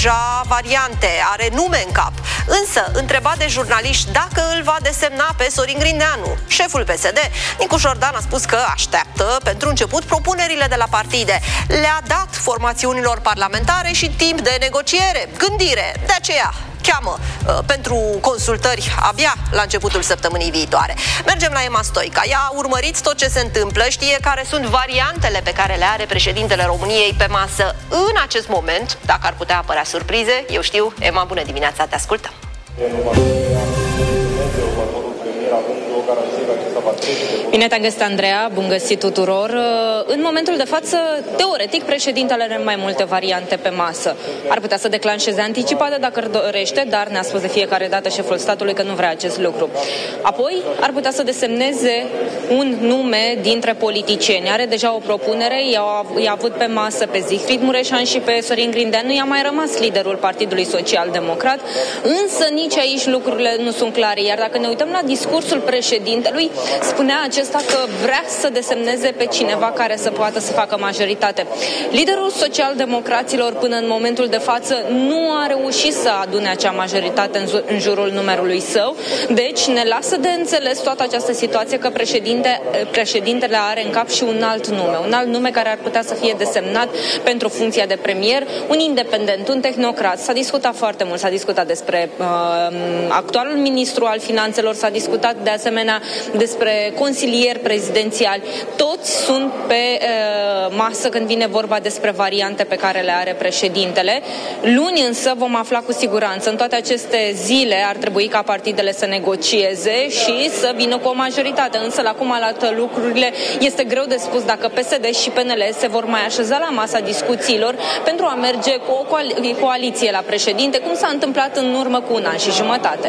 deja variante, are nume în cap. Însă, întrebat de jurnaliști dacă îl va desemna pe Sorin Grindeanu, șeful PSD, Nicu Șordan a spus că așteaptă pentru început propunerile de la partide. Le-a dat formațiunilor parlamentare și timp de negociere, gândire. De aceea cheamă pentru consultări abia la începutul săptămânii viitoare. Mergem la Emma Stoica. Ea a urmărit tot ce se întâmplă, știe care sunt variantele pe care le are președintele României pe masă în acest moment, dacă ar putea apărea surprize. Eu știu. Emma, bună dimineața, te ascultăm. Bine te-am găsit, Andreea, bun găsit tuturor. În momentul de față, teoretic, președintele are mai multe variante pe masă. Ar putea să declanșeze anticipate dacă dorește, dar ne-a spus de fiecare dată șeful statului că nu vrea acest lucru. Apoi, ar putea să desemneze un nume dintre politicieni. Are deja o propunere, i-a avut pe masă pe Siegfried Mureșan și pe Sorin Grindeanu, i-a mai rămas liderul Partidului Social-Democrat, însă nici aici lucrurile nu sunt clare. Iar dacă ne uităm la discursul președintelui, spunea acesta că vrea să desemneze pe cineva care să poată să facă majoritate. Liderul social-democraților până în momentul de față nu a reușit să adune acea majoritate în jurul numerului său, deci ne lasă de înțeles toată această situație că președintele are în cap și un alt nume care ar putea să fie desemnat pentru funcția de premier, un independent, un tehnocrat. S-a discutat foarte mult, s-a discutat despre actualul ministru al finanțelor, s-a discutat de asemenea despre consilieri prezidențiali. Toți sunt pe masă când vine vorba despre variante pe care le are președintele. Luni însă vom afla cu siguranță. În toate aceste zile ar trebui ca partidele să negocieze și să vină cu o majoritate. Însă la cum arată lucrurile, este greu de spus dacă PSD și PNL se vor mai așeza la masa discuțiilor pentru a merge cu o coaliție la președinte, cum s-a întâmplat în urmă cu un an și jumătate.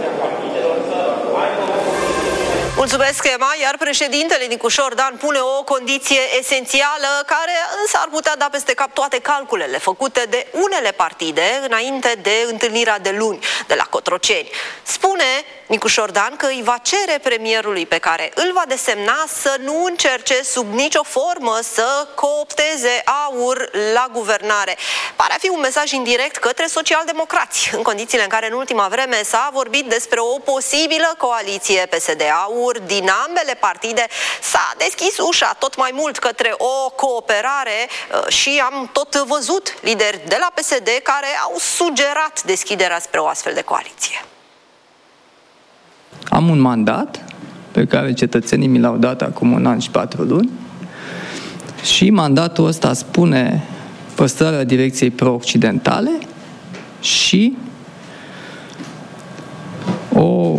Mulțumesc, Emma, iar președintele Nicu Șordan pune o condiție esențială care însă ar putea da peste cap toate calculele făcute de unele partide înainte de întâlnirea de luni de la Cotroceni. Spune Nicu Șordan că îi va cere premierului pe care îl va desemna să nu încerce sub nicio formă să coopteze AUR la guvernare. Pare a fi un mesaj indirect către socialdemocrați, în condițiile în care în ultima vreme s-a vorbit despre o posibilă coaliție PSD-AUR. Din ambele partide s-a deschis ușa tot mai mult către o cooperare și am tot văzut lideri de la PSD care au sugerat deschiderea spre o astfel de coaliție. Am un mandat pe care cetățenii mi l-au dat acum 1 an și 4 luni și mandatul ăsta spune păstrarea direcției pro-occidentale și o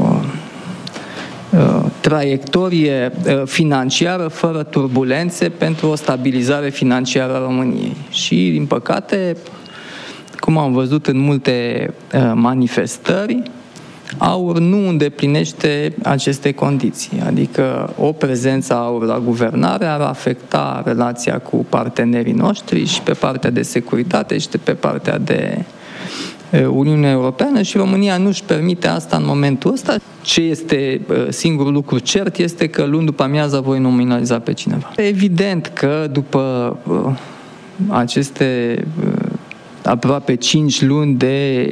traiectorie financiară fără turbulențe pentru o stabilizare financiară a României. Și, din păcate, cum am văzut în multe manifestări, AUR nu îndeplinește aceste condiții. Adică o prezență a AUR la guvernare ar afecta relația cu partenerii noștri și pe partea de securitate și pe partea de Uniunea Europeană și România nu își permite asta în momentul ăsta. Ce este singurul lucru cert este că luni după amiază voi nominaliza pe cineva. Evident că după aceste aproape 5 luni de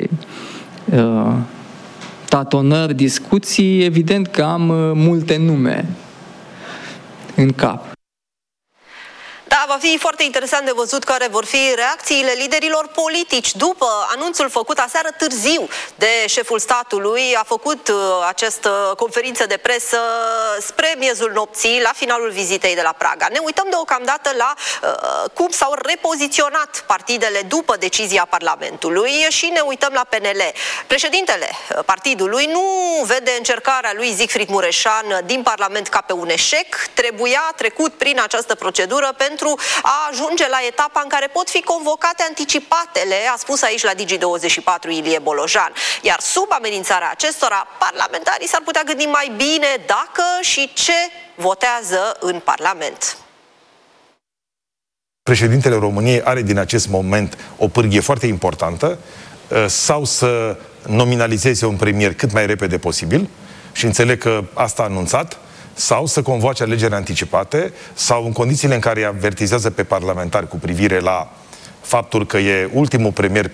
tatonări, discuții, evident că am multe nume în cap. Da, va fi foarte interesant de văzut care vor fi reacțiile liderilor politici după anunțul făcut aseară târziu de șeful statului. A făcut această conferință de presă spre miezul nopții, la finalul vizitei de la Praga. Ne uităm deocamdată la cum s-au repoziționat partidele după decizia Parlamentului și ne uităm la PNL. Președintele partidului nu vede încercarea lui Siegfried Mureșan din Parlament ca pe un eșec. Trebuia trecut prin această procedură pentru a ajunge la etapa în care pot fi convocate anticipatele, a spus aici la Digi24 Ilie Bolojan. Iar sub amenințarea acestora, parlamentarii s-ar putea gândi mai bine dacă și ce votează în Parlament. Președintele României are din acest moment o pârghie foarte importantă, sau să nominalizeze un premier cât mai repede posibil, și înțeleg că asta a anunțat, sau să convoace alegeri anticipate, sau în condițiile în care îi avertizează pe parlamentari cu privire la faptul că e ultimul premier